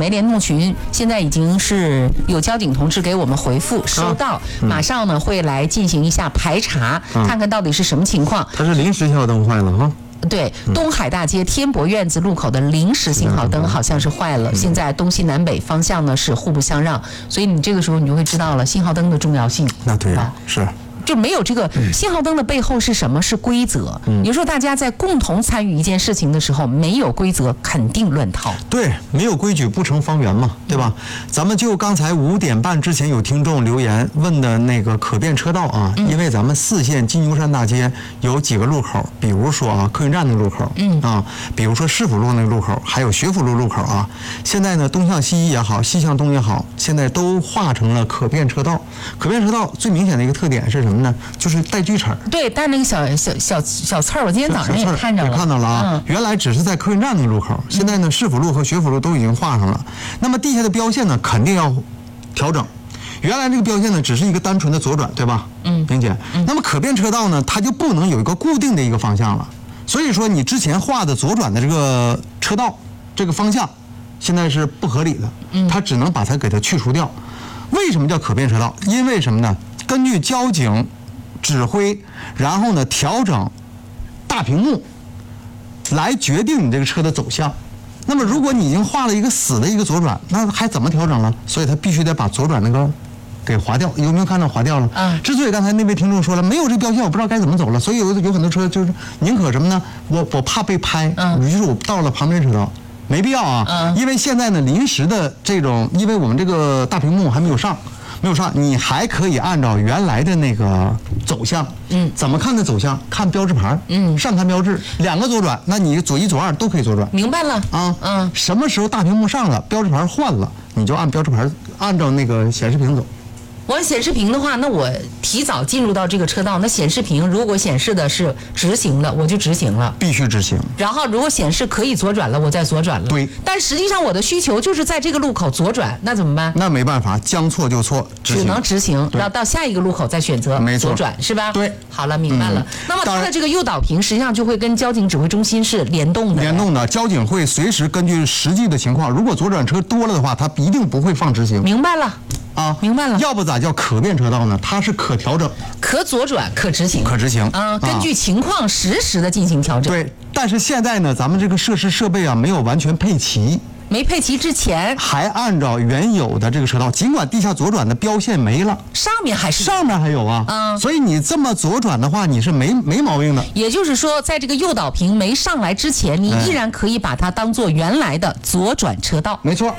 媒联动群现在已经是有交警同志给我们回复收到，马上呢会来进行一下排查，看看到底是什么情况。 它是临时信号灯坏了哈。 对，东海大街天博院子路口的临时信号灯好像是坏了，现在东西南北方向呢是互不相让，所以你这个时候你就会知道了信号灯的重要性。 那对啊，是。 就没有这个信号灯的背后是什么？是规则。有时候大家在共同参与一件事情的时候，没有规则肯定乱套。 对，没有规矩不成方圆嘛，对吧？咱们就刚才5点半之前有听众留言问的那个可变车道啊，因为咱们4线金牛山大街有几个路口，比如说啊客运站那个路口，比如说市府路那个路口，还有学府路路口啊。现在呢，东向西也好，西向东也好，现在都划成了可变车道。可变车道最明显的一个特点是什么？就是带锯齿， 对，带那个小刺儿，我今天早上也看着了， 看到了啊。原来只是在客运站那个路口，现在呢，市府路和学府路都已经画上了。那么地下的标线呢，肯定要调整。原来这个标线呢，只是一个单纯的左转，对吧？萍姐。那么可变车道呢，它就不能有一个固定的一个方向了。所以说，你之前画的左转的这个车道这个方向，现在是不合理的，它只能把它给它去除掉。为什么叫可变车道？因为什么呢？根据交警指挥，然后呢调整大屏幕来决定你这个车的走向。那么如果你已经画了一个死的一个左转，那还怎么调整了？所以他必须得把左转那个给划掉。有没有看到划掉了？之所以刚才那位听众说了没有这个标线，我不知道该怎么走了，所以有很多车就是宁可什么呢？我怕被拍，于是我到了旁边车道。没必要啊，因为现在呢临时的这种，因为我们这个大屏幕还没有上，你还可以按照原来的那个走向，怎么看的走向？看标志牌，上看标志，2个左转，那你左1左2都可以左转。 明白了啊，什么时候大屏幕上了，标志牌换了，你就按标志牌，按照那个显示屏走。 我按显示屏的话，那我提早进入到这个车道，那显示屏如果显示的是直行了，我就直行了， 必须直行。 然后如果显示可以左转了，我再左转了。 对。 但实际上我的需求就是在这个路口左转，那怎么办？ 那没办法，将错就错， 只能直行，然后到下一个路口再选择左转，是吧？ 对。 好了，明白了。那么它的这个诱导屏实际上就会跟交警指挥中心是联动的。 交警会随时根据实际的情况，如果左转车多了的话，它一定不会放直行。 明白了。明白了。 要不咋叫可变车道呢？它是可调整， 可左转，可直行，根据情况实时的进行调整。 对，但是现在呢，咱们这个设施设备啊没有完全配齐。 没配齐之前， 还按照原有的这个车道，尽管地下左转的标线没了，上面还有啊。所以你这么左转的话，你是没毛病的。 也就是说，在这个诱导屏没上来之前，你依然可以把它当做原来的左转车道。 没错。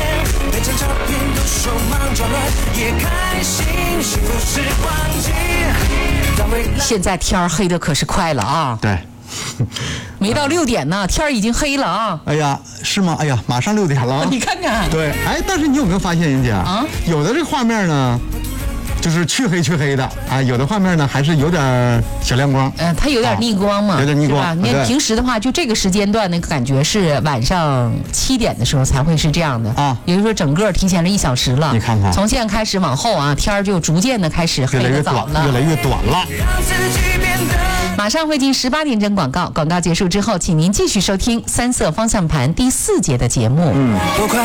现在天儿黑的可是快了啊！ 对， 没到6点呢，天儿已经黑了啊！ 哎呀，是吗？哎呀，马上6点了。 你看看。 对，但是你有没有发现，人姐有的这个画面呢，就是黢黑的啊，有的画面呢还是有点小亮光。 它有点逆光嘛， 有点逆光。 你看平时的话，就这个时间段那个感觉是晚上7点的时候才会是这样的啊，也就是说整个提前了1小时了。 你看看， 从现在开始往后啊，天儿就逐渐的开始黑得早了， 越来越短了。 马上会进18点整广告，广告结束之后，请您继续收听三色方向盘第4节的节目。